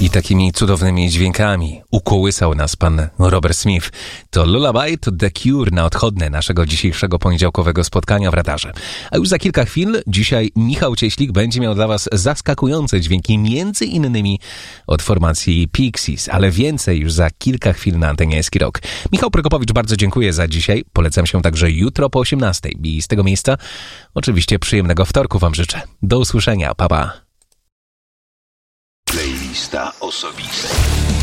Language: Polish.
I takimi cudownymi dźwiękami ukołysał nas pan Robert Smith. To Lullaby, to The Cure na odchodne naszego dzisiejszego poniedziałkowego spotkania w radarze. A już za kilka chwil dzisiaj Michał Cieślik będzie miał dla was zaskakujące dźwięki, między innymi od formacji Pixies, ale więcej już za kilka chwil na antenie Eski Rock. Michał Prokopowicz, bardzo dziękuję za dzisiaj. Polecam się także jutro po 18:00 i z tego miejsca oczywiście przyjemnego wtorku wam życzę. Do usłyszenia, pa pa. Playlista osobista.